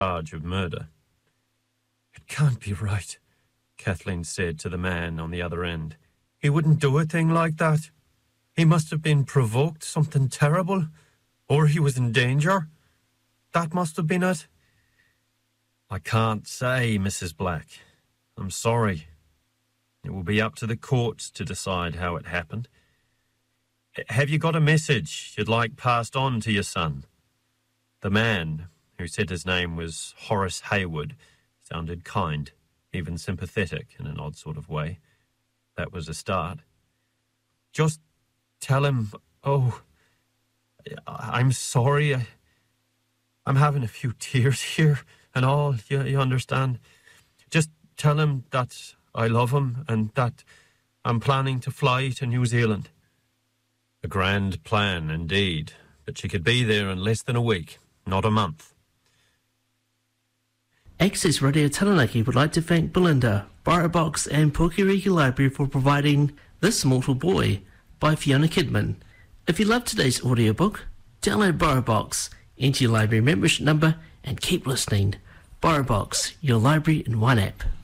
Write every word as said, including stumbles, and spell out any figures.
charge of murder. "It can't be right," Kathleen said to the man on the other end. "He wouldn't do a thing like that. He must have been provoked, something terrible, or he was in danger. That must have been it." "I can't say, Missus Black. I'm sorry. It will be up to the courts to decide how it happened. Have you got a message you'd like passed on to your son?" The man, who said his name was Horace Hayward, sounded kind, even sympathetic in an odd sort of way. That was a start. "Just tell him, oh, I'm sorry. I, I'm having a few tears here and all, you, you understand. Just tell him that I love him and that I'm planning to fly to New Zealand." A grand plan indeed, but she could be there in less than a week, not a month. Access Radio Taranaki would like to thank Belinda, BioBox and Pukiriki Library for providing This Mortal Boy by Fiona Kidman. If you love today's audiobook, download BioBox, enter your library membership number and keep listening. BioBox, your library in one app.